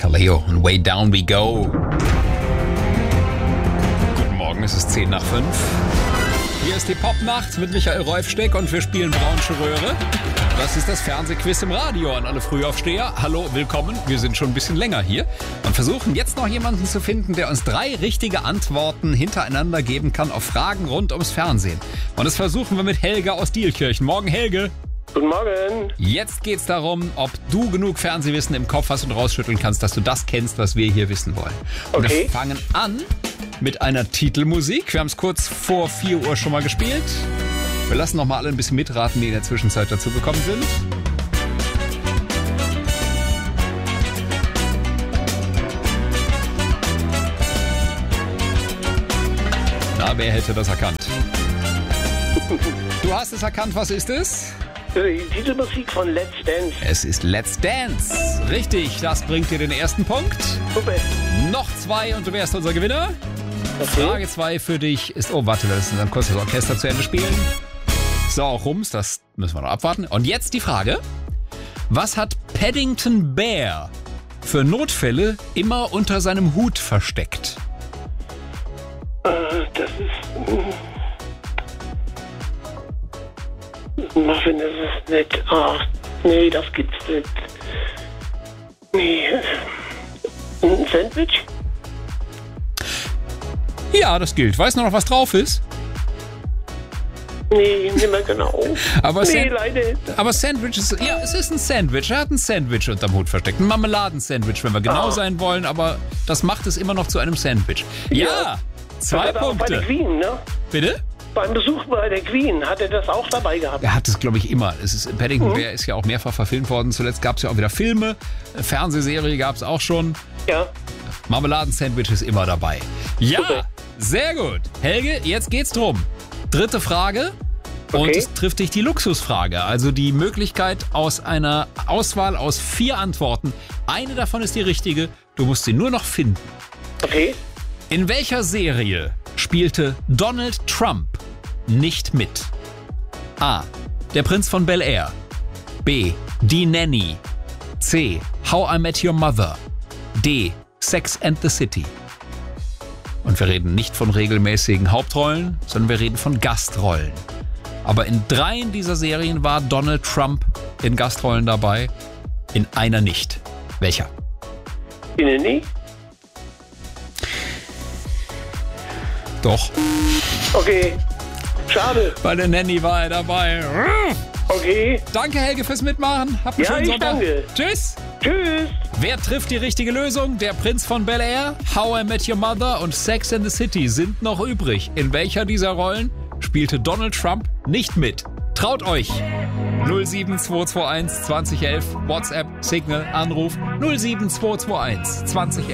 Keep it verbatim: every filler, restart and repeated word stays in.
Kaleo und Way Down We Go. Guten Morgen, es ist zehn nach fünf. Hier ist die Popnacht mit Michael Rolfsteck und wir spielen Braunsche Röhre. Das ist das Fernsehquiz im Radio an alle Frühaufsteher. Hallo, willkommen. Wir sind schon ein bisschen länger hier und versuchen jetzt noch jemanden zu finden, der uns drei richtige Antworten hintereinander geben kann auf Fragen rund ums Fernsehen. Und das versuchen wir mit Helge aus Dielkirchen. Morgen, Helge. Guten Morgen. Jetzt geht's darum, ob du genug Fernsehwissen im Kopf hast und rausschütteln kannst, dass du das kennst, was wir hier wissen wollen. Und Okay. wir fangen an mit einer Titelmusik. Wir haben es kurz vor vier Uhr schon mal gespielt. Wir lassen noch mal alle ein bisschen mitraten, die in der Zwischenzeit dazu gekommen sind. Na, wer hätte das erkannt? Du hast es erkannt, was ist es? Die Titelmusik von Let's Dance. Es ist Let's Dance. Richtig, das bringt dir den ersten Punkt. Super. Noch zwei und du wärst unser Gewinner. Okay. Frage zwei für dich ist... Oh, warte, wir müssen dann kurz das Orchester zu Ende spielen. So, auch Rums, das müssen wir noch abwarten. Und jetzt die Frage. Was hat Paddington Bear für Notfälle immer unter seinem Hut versteckt? Äh, das ist... Hm. Muffin ist es nicht. Ah, nee, das gibt's nicht. Nee. Ein Sandwich? Ja, das gilt. Weißt du noch, was drauf ist? Nee, nicht mehr genau. Aber, nee, San- leider. aber Sandwich ist... Ja, es ist ein Sandwich. Er hat ein Sandwich unterm Hut versteckt. Ein Marmeladensandwich, wenn wir genau Ah. sein wollen. Aber das macht es immer noch zu einem Sandwich. Ja, Ja. zwei Das hat er auch bei der Punkte. Queen, ne? Bitte? Beim Besuch bei der Queen hat er das auch dabei gehabt. Er hat es, glaube ich, immer. Es ist, Paddington Mhm. Bear ist ja auch mehrfach verfilmt worden. Zuletzt gab es ja auch wieder Filme. Eine Fernsehserie gab es auch schon. Ja. Marmeladensandwich ist immer dabei. Ja, Super. sehr gut. Helge, jetzt geht's drum. Dritte Frage. Und Okay. es trifft dich die Luxusfrage. Also die Möglichkeit aus einer Auswahl aus vier Antworten. Eine davon ist die richtige. Du musst sie nur noch finden. Okay. In welcher Serie spielte Donald Trump nicht mit? A. Der Prinz von Bel-Air. B. Die Nanny. C. How I Met Your Mother. D. Sex and the City. Und wir reden nicht von regelmäßigen Hauptrollen, sondern wir reden von Gastrollen. Aber in dreien dieser Serien war Donald Trump in Gastrollen dabei, in einer nicht. Welcher? Die Nanny? Doch. Okay. Schade. Bei der Nanny war er dabei. Okay. Danke, Helge, fürs Mitmachen. Habt einen Ja, schönen ich Sonntag. danke. Tschüss. Tschüss. Wer trifft die richtige Lösung? Der Prinz von Bel-Air, How I Met Your Mother und Sex and the City sind noch übrig. In welcher dieser Rollen spielte Donald Trump nicht mit? Traut euch! null sieben zwei zwei eins zwanzig elf, WhatsApp, Signal, Anruf null sieben zwei zwei eins zwanzig elf.